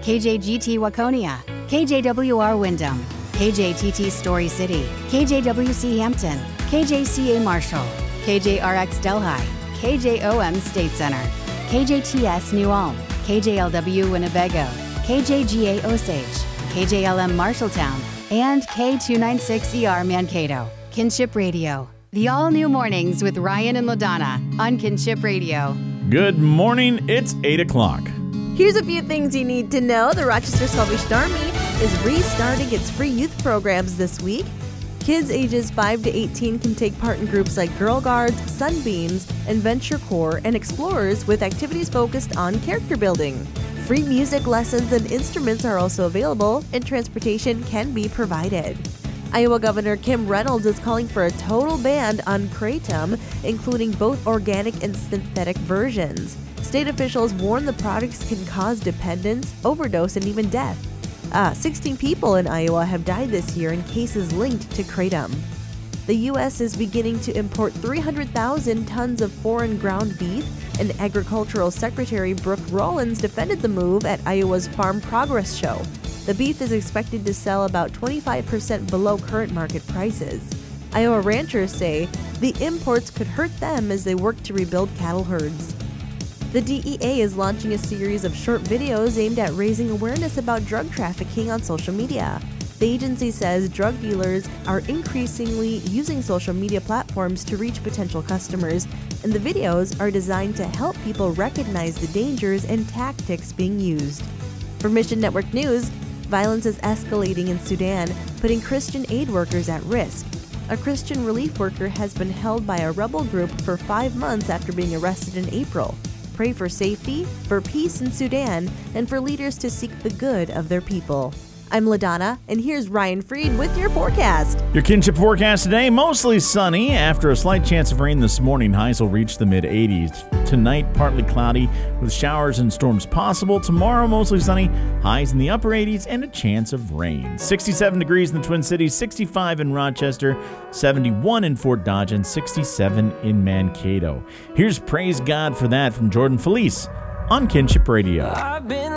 KJGT Waconia, KJWR Wyndham, KJTT Story City, KJWC Hampton, KJCA Marshall, KJRX Delhi, KJOM State Center, KJTS New Ulm, KJLW Winnebago, KJGA Osage, KJLM Marshalltown, and K296ER Mankato. Kinship Radio. The all-new mornings with Ryan and LaDonna on Kinship Radio. Good morning. It's 8 o'clock. Here's a few things you need to know. The Rochester Salvation Army is restarting its free youth programs this week. Kids ages 5 to 18 can take part in groups like Girl Guards, Sunbeams, and Venture Corps, and Explorers with activities focused on character building. Free music lessons and instruments are also available, and transportation can be provided. Iowa Governor Kim Reynolds is calling for a total ban on kratom, including both organic and synthetic versions. State officials warn the products can cause dependence, overdose, and even death. 16 people in Iowa have died this year in cases linked to kratom. The U.S. is beginning to import 300,000 tons of foreign ground beef, and Agricultural Secretary Brooke Rollins defended the move at Iowa's Farm Progress Show. The beef is expected to sell about 25% below current market prices. Iowa ranchers say the imports could hurt them as they work to rebuild cattle herds. The DEA is launching a series of short videos aimed at raising awareness about drug trafficking on social media. The agency says drug dealers are increasingly using social media platforms to reach potential customers, and the videos are designed to help people recognize the dangers and tactics being used. For Mission Network News, violence is escalating in Sudan, putting Christian aid workers at risk. A Christian relief worker has been held by a rebel group for 5 months after being arrested in April. Pray for safety, for peace in Sudan, and for leaders to seek the good of their people. I'm LaDonna, and here's Ryan Freed with your forecast. Your Kinship forecast today, mostly sunny. After a slight chance of rain this morning, highs will reach the mid-80s. Tonight, partly cloudy with showers and storms possible. Tomorrow, mostly sunny, highs in the upper 80s and a chance of rain. 67 degrees in the Twin Cities, 65 in Rochester, 71 in Fort Dodge, and 67 in Mankato. Here's Praise God for That from Jordan Felice on Kinship Radio.